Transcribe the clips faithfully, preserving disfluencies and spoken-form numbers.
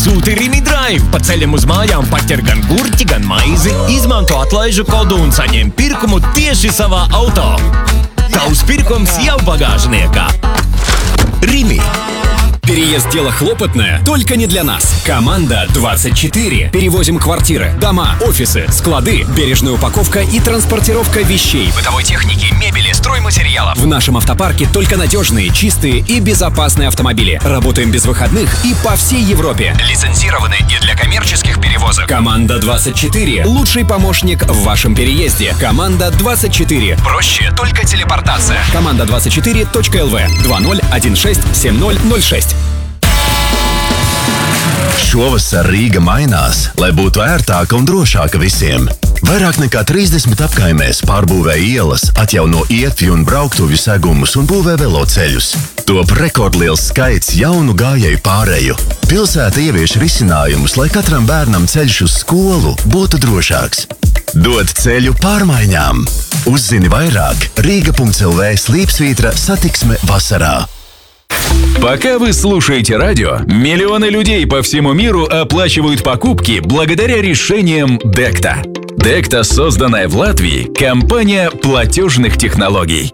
Sūti Rimi Drive, pa ceļam uz mājām paķer gan gurķi, gan maizi, izmanto atlaižu kodu un saņem pirkumu tieši savā auto. Tavs pirkums jau bagāžniekā. Rimi. Переезд – дело хлопотное, только не для нас. Команда двадцать четыре. Перевозим квартиры, дома, офисы, склады, бережная упаковка и транспортировка вещей, бытовой техники, мебели, стройматериалов. В нашем автопарке только надежные, чистые и безопасные автомобили. Работаем без выходных и по всей Европе. Лицензированы и для коммерческих перевозок. Команда двадцать четыре. Лучший помощник в вашем переезде. Команда двадцать четыре. Проще только телепортация. Команда двадцать четыре точка эл ви два ноль один шесть семь ноль ноль шесть. Šovasar Rīga mainās, lai būtu ērtāka un drošāka visiem. Vairāk nekā trīsdesmit apkaimēs pārbūvē ielas, atjauno ietvju un brauktuvju segumus un būvē veloceļus. Top rekordliels skaits jaunu gājēju pāreju. Pilsēta ievieš risinājumus, lai katram bērnam ceļš uz skolu būtu drošāks. Dod ceļu pārmaiņām. Uzzini vairāk Rīga punkts эл ви слīpsvītra satiksme vasarā. Пока вы слушаете радио, миллионы людей по всему миру оплачивают покупки благодаря решениям Декта. Декта, созданная в Латвии, компания платежных технологий.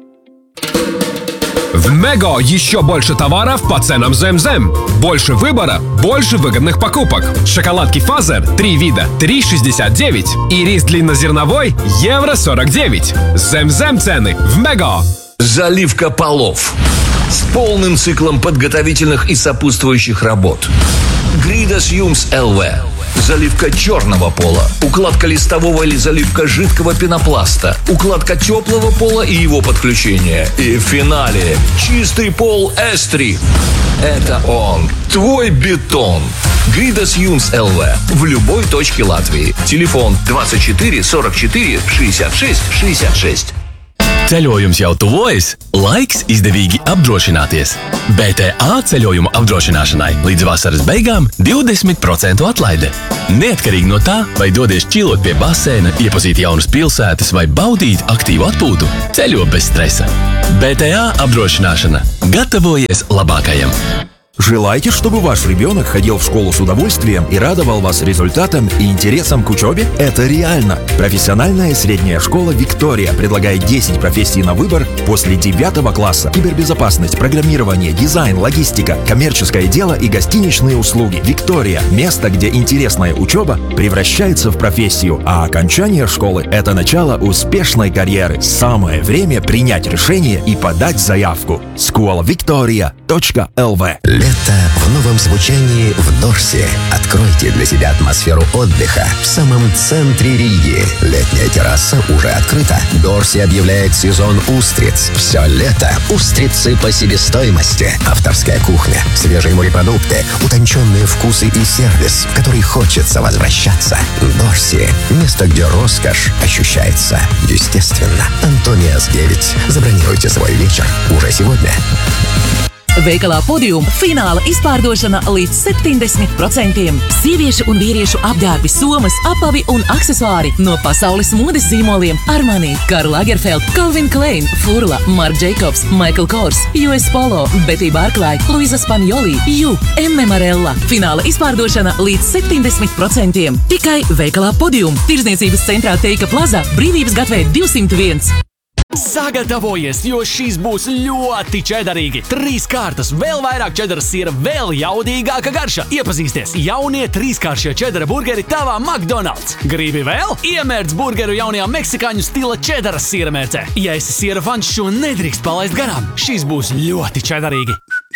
В Мега еще больше товаров по ценам Зем-Зем. Больше выбора, больше выгодных покупок. Шоколадки Фазер три вида три шестьдесят девять и рис длиннозерновой евро сорок девять. Зем-Зем цены в Мега. Заливка полов с полным циклом подготовительных и сопутствующих работ. Гридас Юмс эл ви. Заливка черного пола, укладка листового или заливка жидкого пенопласта, укладка теплого пола и его подключение. И в финале чистый пол эс три. Это он, твой бетон. Гридас Юмс эл ви в любой точке Латвии. Телефон двадцать четыре сорок четыре шестьдесят шесть шестьдесят шесть. Ceļojums jau tuvojas, laiks izdevīgi apdrošināties. bé té a ceļojumu apdrošināšanai līdz vasaras beigām divdesmit procentu atlaide. Neatkarīgi no tā, vai dodies čilot pie baseina, iepazīt jaunas pilsētas vai baudīt aktīvu atpūtu, ceļo bez stresa. bé té a apdrošināšana. Gatavojies labākajam! Желаете, чтобы ваш ребенок ходил в школу с удовольствием и радовал вас результатом и интересом к учебе? Это реально! Профессиональная средняя школа «Виктория» предлагает десять профессий на выбор после девятого класса. Кибербезопасность, программирование, дизайн, логистика, коммерческое дело и гостиничные услуги. «Виктория» – место, где интересная учеба превращается в профессию, а окончание школы – это начало успешной карьеры. Самое время принять решение и подать заявку. скола виктория точка эл ви. Лето в новом звучании в Дорсе. Откройте для себя атмосферу отдыха в самом центре Риги. Летняя терраса уже открыта. Дорси объявляет сезон устриц. Все лето устрицы по себестоимости. Авторская кухня, свежие морепродукты, утонченные вкусы и сервис, в который хочется возвращаться. Дорси – место, где роскошь ощущается естественно. Антониас девять. Забронируйте свой вечер уже сегодня. Veikalā Podium fināla izpārdošana līdz septiņdesmit procentiem. Sieviešu un vīriešu apģērbi, somas, apavi un aksesuāri no pasaules modes zīmoliem Armani, Karl Lagerfeld, Calvin Klein, Furla, Marc Jacobs, Michael Kors, U S Polo, Betty Barclay, Luisa Spagnoli, Ju, Emme Marella. Fināla izpārdošana līdz septiņdesmit procentiem. Tikai Veikalā Podium. Tirdzniecības centrā Teika Plaza, Brīvības gatavē divsimt viens. Sagatavojies, jo šīs būs ļoti čedarīgi. Trīs kārtas, vēl vairāk čedaras siera, vēl jaudīgāka garša. Iepazīsties jaunie trīskāršie čedara burgeri tavā McDonald's. Gribi vēl? Iemērc burgeru jaunajā meksikāņu stila čedaras siera mērcē. Ja esi siera fans, šo nedrīkst palaist garām. Šīs būs ļoti čedarīgi.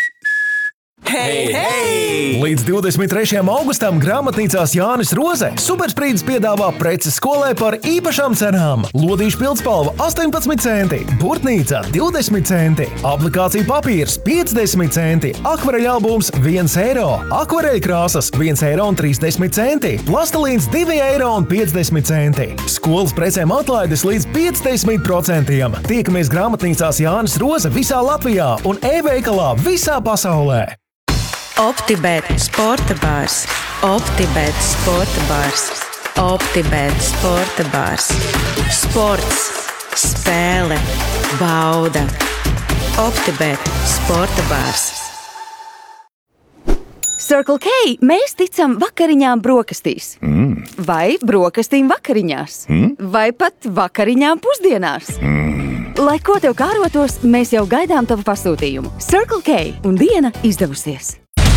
Hei, hei! Līdz divdesmit trešajam augustam grāmatnīcās Jānis Rozē Supersprīdis piedāvā preces skolai par īpašām cenām. Lodīšu pildspalva astoņpadsmit centi, burtnīca divdesmit centi, aplikācija papīrs piecdesmit centi, akvareļa albums viens eiro, akvareļa krāsas viens eiro un trīsdesmit centi, plastelīns divi eiro un piecdesmit centi. Skolas precēm atlaides līdz piecdesmit procentiem. Tiekamies grāmatnīcās Jānis Roze visā Latvijā un e-veikalā visā pasaulē. Optibet sporta bārs. Optibet sporta bārs. Optibet sporta bārs. Sports, spēle, bauda. Optibet sporta bārs. Circle K mēs ticam vakariņām brokastīs. Mm. Vai brokastīm vakariņās. Mm. Vai pat vakariņām pusdienās. Mm. Lai ko tev kārotos, mēs jau gaidām tavu pasūtījumu. Circle K un diena izdevusies.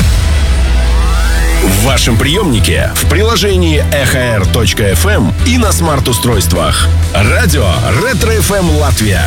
В вашем приемнике, в приложении эхо эр точка эф эм и на смарт-устройствах. Радио Ретро эф эм Латвия.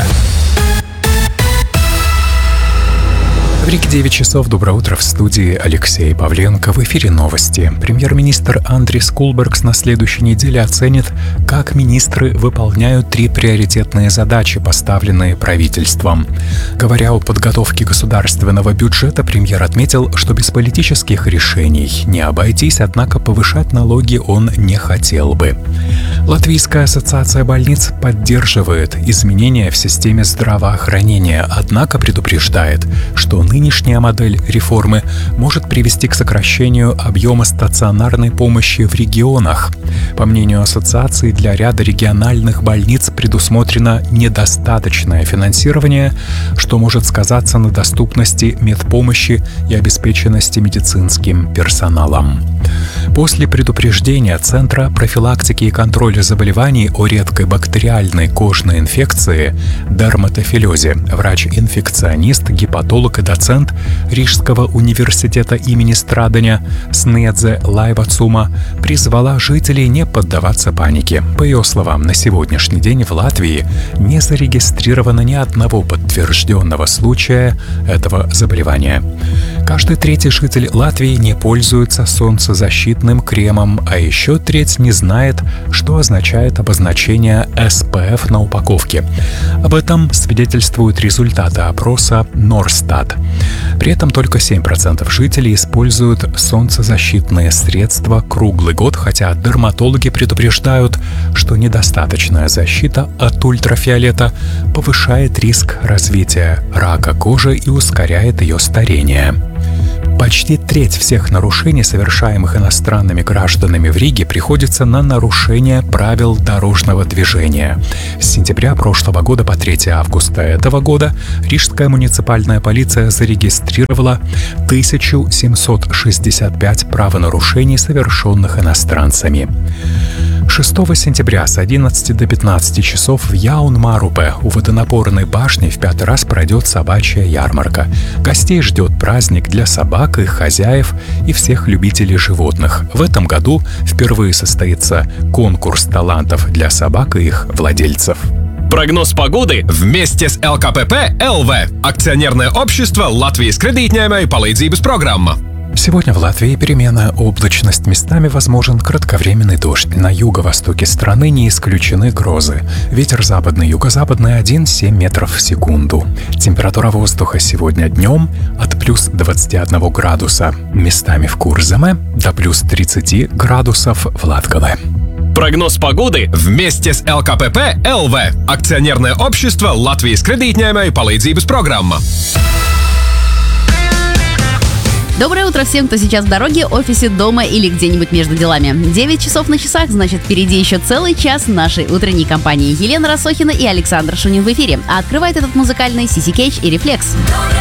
В Риге девять часов. Доброе утро. В студии Алексей Павленко. В эфире новости. Премьер-министр Андрис Кулбергс на следующей неделе оценит, как министры выполняют три приоритетные задачи, поставленные правительством. Говоря о подготовке государственного бюджета, премьер отметил, что без политических решений не обойтись, однако повышать налоги он не хотел бы. Латвийская ассоциация больниц поддерживает изменения в системе здравоохранения, однако предупреждает, что нынешняя модель реформы может привести к сокращению объема стационарной помощи в регионах. По мнению ассоциации, для ряда региональных больниц предусмотрено недостаточное финансирование, что может сказаться на доступности медпомощи и обеспеченности медицинским персоналом. После предупреждения Центра профилактики и контроля заболеваний о редкой бактериальной кожной инфекции дерматофилезе врач-инфекционист, гепатолог и доцент Рижского университета имени Страдания Снедзе Лайвацума призвала жителей не поддаваться панике. По ее словам, на сегодняшний день в Латвии не зарегистрировано ни одного подтвержденного случая этого заболевания. Каждый третий житель Латвии не пользуется солнцезащитным кремом, а еще треть не знает, что означает обозначение эс пэ эф на упаковке. Об этом свидетельствуют результаты опроса Норстат. При этом только семь процентов жителей используют солнцезащитные средства круглый год, хотя дерматологи предупреждают, что недостаточная защита от ультрафиолета повышает риск развития рака кожи и ускоряет ее старение. Почти треть всех нарушений, совершаемых иностранными гражданами в Риге, приходится на нарушение правил дорожного движения. С сентября прошлого года по третье августа этого года Рижская муниципальная полиция зарегистрировала тысячу семьсот шестьдесят пять правонарушений, совершенных иностранцами. шестого сентября с одиннадцати до пятнадцати часов в Яун-Марупе у водонапорной башни в пятый раз пройдет собачья ярмарка. Гостей ждет праздник для собак, их хозяев и всех любителей животных. В этом году впервые состоится конкурс талантов для собак и их владельцев. Прогноз погоды вместе с эл ка пэ пэ эл ви. Акционерное общество Латвijas kredītņēmēju palīdzības programma. Сегодня в Латвии переменная облачность, местами возможен кратковременный дождь. На юго-востоке страны не исключены грозы. Ветер западный, юго-западный один - семь метров в секунду. Температура воздуха сегодня днем от плюс двадцати одного градуса местами в Курземе до плюс тридцати градусов в Латгале. Прогноз погоды вместе с эл ка пэ пэ эл ви. Акционерное общество Латвijas kredītņēmēju palīdzības программа. Доброе утро всем, кто сейчас в дороге, офисе, дома или где-нибудь между делами. девять часов на часах, значит, впереди еще целый час нашей утренней компании. Елена Рассохина и Александр Шунин в эфире. А открывает этот музыкальный си си Кейдж и Рефлекс.